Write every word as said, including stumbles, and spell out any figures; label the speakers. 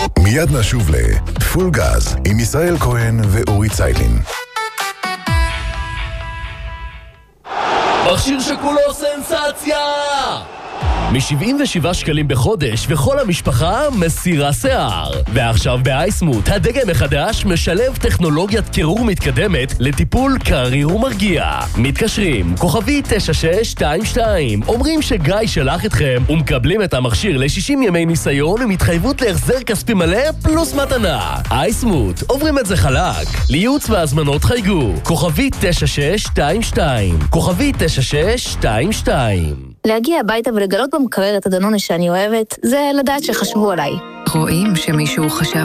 Speaker 1: מיד נשוב לפול גז עם ישראל כהן ואורי ציילין.
Speaker 2: מכשיר שכולו סנסציה! מ-שבעים ושבעה שקלים בחודש וכל המשפחה מסירה שיער. ועכשיו באייסמוט, הדגם החדש משלב טכנולוגיית קירור מתקדמת לטיפול קריר ומרגיע. מתקשרים, כוכבי תשע שש שתיים שתיים, אומרים שגיא שלח אתכם ומקבלים את המכשיר ל-שישים ימי ניסיון עם התחייבות להחזר כספי מלא פלוס מתנה. אייסמוט, עוברים את זה חלק. לייעוץ והזמנות חייגו, כוכבי תשע שש שתיים שתיים, כוכבי תשע שש שתיים שתיים.
Speaker 3: להגיע הביתה ולגלות במקרר את הדנונה שאני אוהבת, זה לדעת שחשבו עליי.
Speaker 4: רואים שמישהו חשב